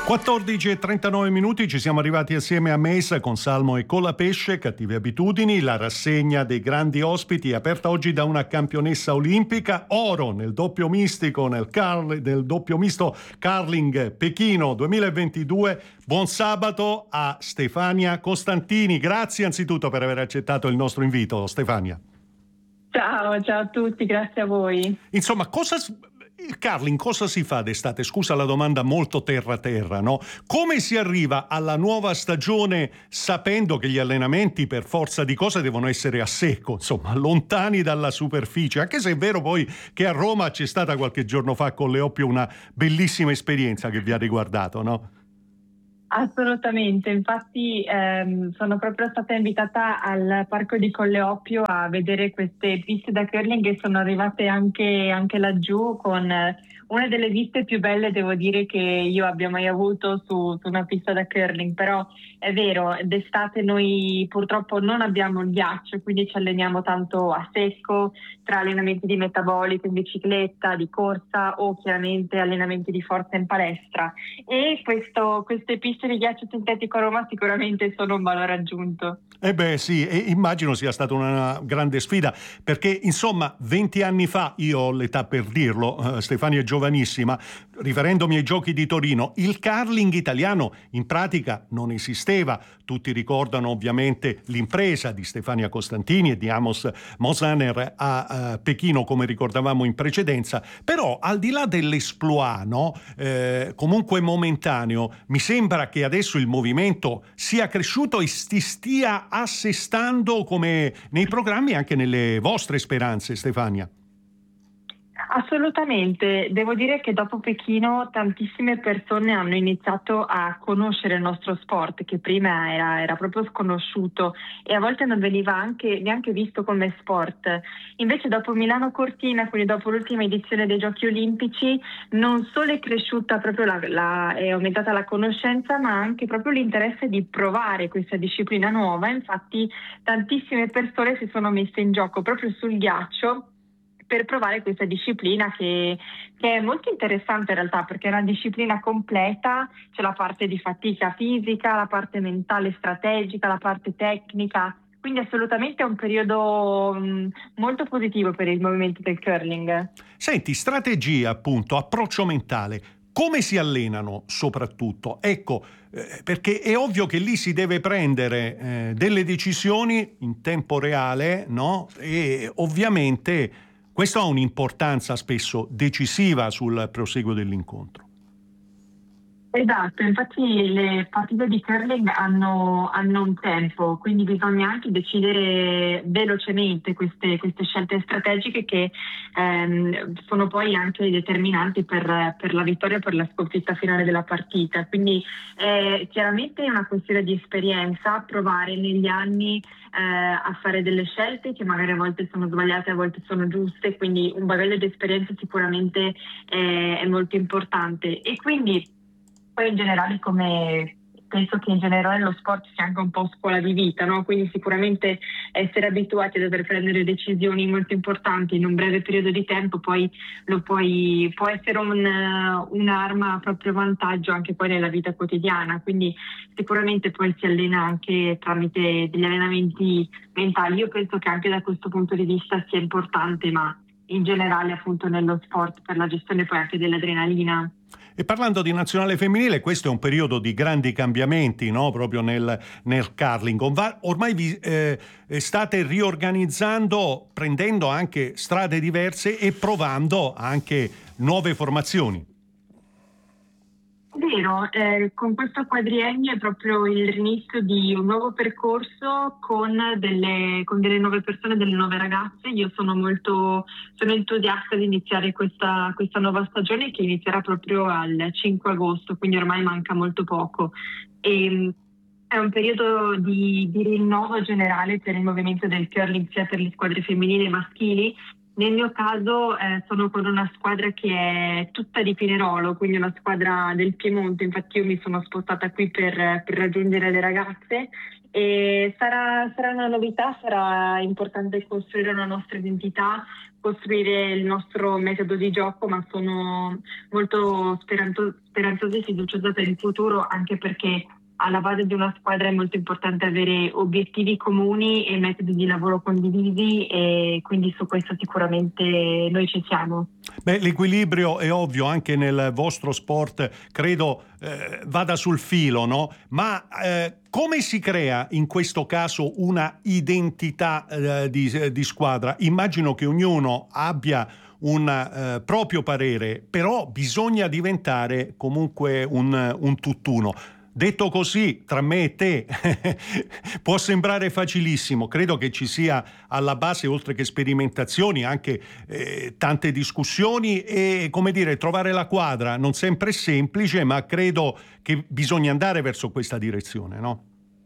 14:39, ci siamo arrivati assieme a Mesa con Salmo e Colapesce, Cattive Abitudini. La rassegna dei grandi ospiti è aperta oggi da una campionessa olimpica, oro nel doppio mistico, nel doppio misto curling Pechino 2022. Buon sabato a Stefania Costantini. Grazie anzitutto per aver accettato il nostro invito, Stefania. Ciao a tutti, grazie a voi. Insomma, il curling cosa si fa d'estate? Scusa la domanda molto terra, no? Come si arriva alla nuova stagione sapendo che gli allenamenti per forza di cose devono essere a secco, insomma, lontani dalla superficie? Anche se è vero poi che a Roma c'è stata qualche giorno fa con Leoppio una bellissima esperienza che vi ha riguardato, no? Assolutamente, infatti sono proprio stata invitata al parco di Colleoppio a vedere queste piste da curling e sono arrivate anche laggiù con una delle viste più belle, devo dire, che io abbia mai avuto su una pista da curling. Però è vero, d'estate noi purtroppo non abbiamo il ghiaccio, quindi ci alleniamo tanto a secco, tra allenamenti di metabolico in bicicletta, di corsa o chiaramente allenamenti di forza in palestra. E queste piste di ghiaccio sintetico a Roma sicuramente sono un valore aggiunto. Beh sì, e immagino sia stata una grande sfida, perché insomma 20 anni fa, io ho l'età per dirlo, Stefania è giovanissima, riferendomi ai giochi di Torino, il curling italiano in pratica non esisteva. Tutti ricordano ovviamente l'impresa di Stefania Costantini e di Amos Mosaner a Pechino, come ricordavamo in precedenza, però al di là dell'esploit, no? Comunque momentaneo, mi sembra che adesso il movimento sia cresciuto e si stia assestando come nei programmi e anche nelle vostre speranze, Stefania. Assolutamente, devo dire che dopo Pechino tantissime persone hanno iniziato a conoscere il nostro sport, che prima era proprio sconosciuto e a volte non veniva neanche visto come sport. Invece dopo Milano Cortina, quindi dopo l'ultima edizione dei Giochi Olimpici, non solo è cresciuta proprio è aumentata la conoscenza, ma anche proprio l'interesse di provare questa disciplina nuova. Infatti tantissime persone si sono messe in gioco proprio sul ghiaccio per provare questa disciplina che è molto interessante in realtà, perché è una disciplina completa, c'è la parte di fatica fisica, la parte mentale strategica, la parte tecnica, quindi assolutamente è un periodo molto positivo per il movimento del curling. Senti, strategia appunto, approccio mentale, come si allenano soprattutto? Ecco, perché è ovvio che lì si deve prendere delle decisioni in tempo reale, no? E ovviamente questo ha un'importanza spesso decisiva sul proseguo dell'incontro. Esatto, infatti le partite di curling hanno un tempo, quindi bisogna anche decidere velocemente queste scelte strategiche che sono poi anche determinanti per la vittoria o per la sconfitta finale della partita. Quindi chiaramente è una questione di esperienza, provare negli anni a fare delle scelte che magari a volte sono sbagliate, a volte sono giuste, quindi un bagaglio di esperienza sicuramente è molto importante. E quindi poi in generale, come penso che in generale lo sport sia anche un po' scuola di vita, no? Quindi sicuramente essere abituati a dover prendere decisioni molto importanti in un breve periodo di tempo poi può essere un'arma a proprio vantaggio anche poi nella vita quotidiana. Quindi sicuramente poi si allena anche tramite degli allenamenti mentali. Io penso che anche da questo punto di vista sia importante, ma in generale appunto nello sport, per la gestione poi anche dell'adrenalina. E parlando di nazionale femminile, questo è un periodo di grandi cambiamenti, no? Proprio nel curling. Ormai vi state riorganizzando, prendendo anche strade diverse e provando anche nuove formazioni. Vero, con questo quadriennio è proprio il di un nuovo percorso con delle nuove persone, delle nuove ragazze. Io sono entusiasta di iniziare questa nuova stagione che inizierà proprio al 5 agosto, quindi ormai manca molto poco. È un periodo di rinnovo generale per il movimento del curling sia per le squadre femminili e maschili. Nel mio caso sono con una squadra che è tutta di Pinerolo, quindi una squadra del Piemonte. Infatti io mi sono spostata qui per raggiungere le ragazze E sarà una novità, sarà importante costruire una nostra identità, costruire il nostro metodo di gioco, ma sono molto speranzosa e fiduciosa per il futuro, anche perché alla base di una squadra è molto importante avere obiettivi comuni e metodi di lavoro condivisi, e quindi su questo sicuramente noi ci siamo. Beh, l'equilibrio è ovvio anche nel vostro sport, credo vada sul filo, no? Ma come si crea in questo caso una identità di squadra? Immagino che ognuno abbia un proprio parere, però bisogna diventare comunque un tutt'uno. Detto così, tra me e te, può sembrare facilissimo. Credo che ci sia alla base, oltre che sperimentazioni, anche tante discussioni e, come dire, trovare la quadra non sempre è semplice, ma credo che bisogna andare verso questa direzione, no?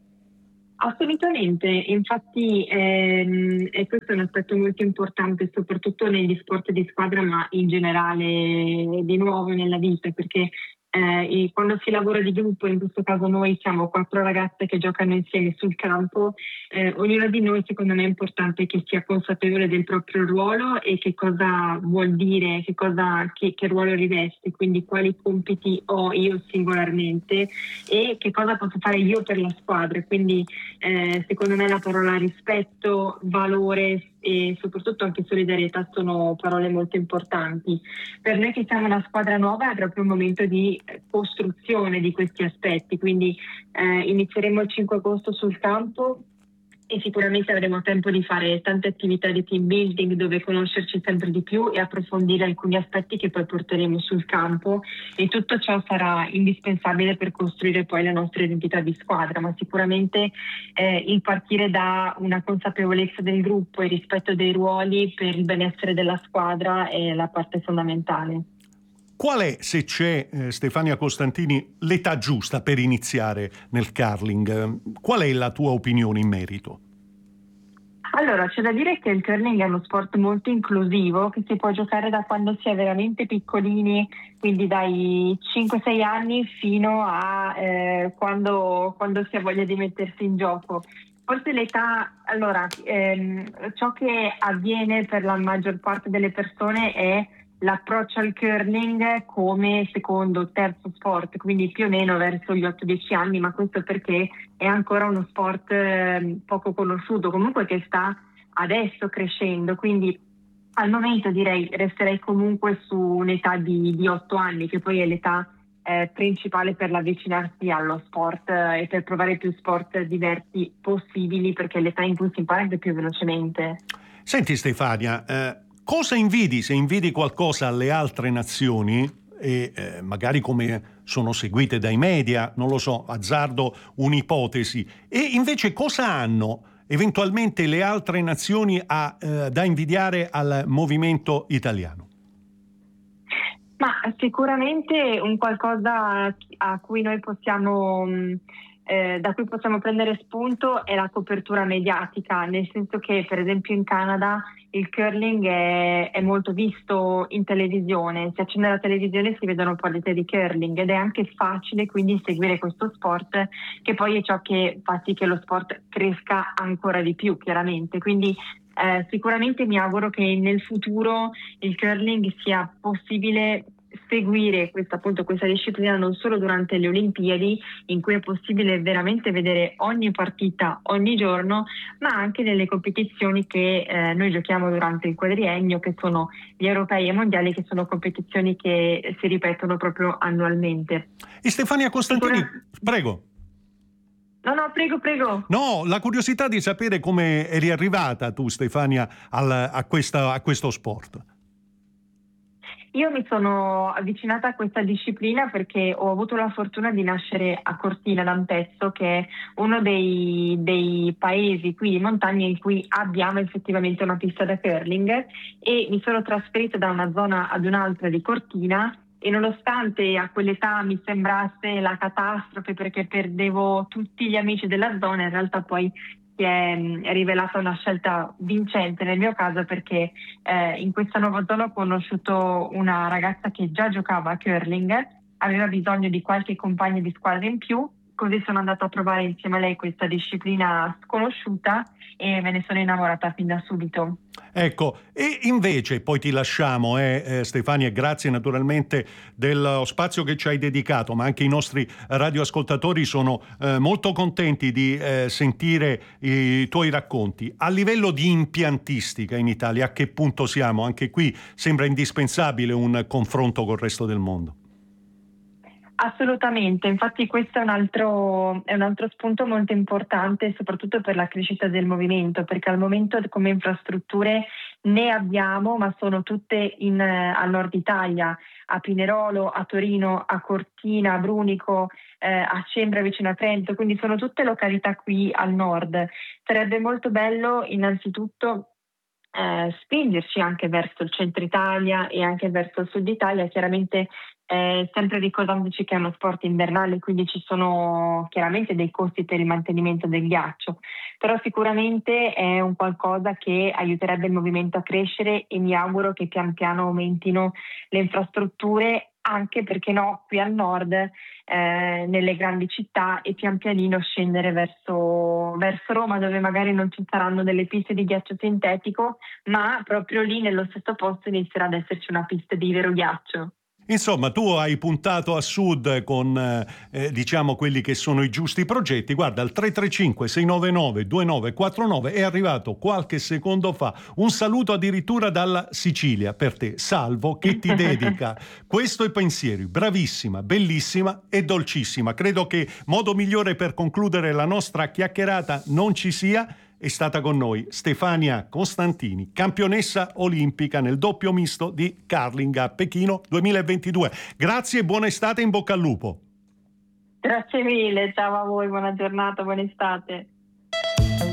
Assolutamente, infatti e questo è un aspetto molto importante, soprattutto negli sport di squadra, ma in generale di nuovo nella vita, perché quando si lavora di gruppo, in questo caso noi siamo quattro ragazze che giocano insieme sul campo, ognuna di noi secondo me è importante che sia consapevole del proprio ruolo e che cosa vuol dire, che ruolo riveste, quindi quali compiti ho io singolarmente e che cosa posso fare io per la squadra. Quindi secondo me la parola rispetto, valore e soprattutto anche solidarietà sono parole molto importanti. Per noi che siamo una squadra nuova è proprio un momento di costruzione di questi aspetti, quindi inizieremo il 5 agosto sul campo e sicuramente avremo tempo di fare tante attività di team building dove conoscerci sempre di più e approfondire alcuni aspetti che poi porteremo sul campo, e tutto ciò sarà indispensabile per costruire poi la nostra identità di squadra, ma sicuramente il partire da una consapevolezza del gruppo e rispetto dei ruoli per il benessere della squadra è la parte fondamentale. Qual è, se c'è, Stefania Costantini, l'età giusta per iniziare nel curling? Qual è la tua opinione in merito? Allora, c'è da dire che il curling è uno sport molto inclusivo che si può giocare da quando si è veramente piccolini, quindi dai 5-6 anni fino a quando si ha voglia di mettersi in gioco. Forse l'età, allora, ciò che avviene per la maggior parte delle persone è l'approccio al curling come secondo o terzo sport, quindi più o meno verso gli 8-10 anni, ma questo perché è ancora uno sport poco conosciuto, comunque che sta adesso crescendo, quindi al momento direi resterei comunque su un'età di 8 anni, che poi è l'età principale per l'avvicinarsi allo sport e per provare più sport diversi possibili, perché è l'età in cui si impara anche più velocemente. Senti Stefania, cosa invidi, se invidi qualcosa alle altre nazioni e magari come sono seguite dai media, non lo so, azzardo un'ipotesi, e invece cosa hanno eventualmente le altre nazioni da invidiare al movimento italiano? Ma sicuramente un qualcosa a cui noi possiamo, da cui possiamo prendere spunto è la copertura mediatica, nel senso che per esempio in Canada il curling è molto visto in televisione, si accende la televisione e si vedono partite di curling ed è anche facile quindi seguire questo sport, che poi è ciò che fa sì che lo sport cresca ancora di più, chiaramente. Quindi sicuramente mi auguro che nel futuro il curling sia possibile seguire questa disciplina non solo durante le Olimpiadi, in cui è possibile veramente vedere ogni partita ogni giorno, ma anche nelle competizioni che noi giochiamo durante il quadriennio, che sono gli europei e mondiali, che sono competizioni che si ripetono proprio annualmente. E Stefania Costantini, prego. No, prego. No, la curiosità di sapere come eri arrivata tu, Stefania, a questo sport. Io mi sono avvicinata a questa disciplina perché ho avuto la fortuna di nascere a Cortina d'Ampezzo, che è uno dei paesi qui in montagna in cui abbiamo effettivamente una pista da curling, e mi sono trasferita da una zona ad un'altra di Cortina, e nonostante a quell'età mi sembrasse la catastrofe perché perdevo tutti gli amici della zona, in realtà poi si è rivelata una scelta vincente nel mio caso, perché in questa nuova zona ho conosciuto una ragazza che già giocava a curling, aveva bisogno di qualche compagno di squadra in più, così sono andata a provare insieme a lei questa disciplina sconosciuta e me ne sono innamorata fin da subito. Ecco, e invece poi ti lasciamo, Stefania, grazie naturalmente dello spazio che ci hai dedicato, ma anche i nostri radioascoltatori sono molto contenti di sentire i tuoi racconti. A livello di impiantistica in Italia, a che punto siamo? Anche qui sembra indispensabile un confronto col resto del mondo. Assolutamente, infatti questo è un altro spunto molto importante, soprattutto per la crescita del movimento, perché al momento come infrastrutture ne abbiamo, ma sono tutte al nord Italia, a Pinerolo, a Torino, a Cortina, a Brunico, a Cembra vicino a Trento, quindi sono tutte località qui al nord. Sarebbe molto bello innanzitutto spingerci anche verso il centro Italia e anche verso il sud Italia, chiaramente sempre ricordandoci che è uno sport invernale, quindi ci sono chiaramente dei costi per il mantenimento del ghiaccio, però sicuramente è un qualcosa che aiuterebbe il movimento a crescere e mi auguro che pian piano aumentino le infrastrutture, anche perché no, qui al nord, nelle grandi città, e pian pianino scendere verso Roma, dove magari non ci saranno delle piste di ghiaccio sintetico, ma proprio lì nello stesso posto inizierà ad esserci una pista di vero ghiaccio. Insomma, tu hai puntato a sud con, diciamo, quelli che sono i giusti progetti. Guarda, al 335-699-2949 è arrivato qualche secondo fa un saluto addirittura dalla Sicilia per te, Salvo, che ti dedica questo e pensieri. Bravissima, bellissima e dolcissima. Credo che modo migliore per concludere la nostra chiacchierata non ci sia. È stata con noi Stefania Costantini, campionessa olimpica nel doppio misto di curling a Pechino 2022. Grazie e buona estate, in bocca al lupo. Grazie mille, ciao a voi, buona giornata, buona estate.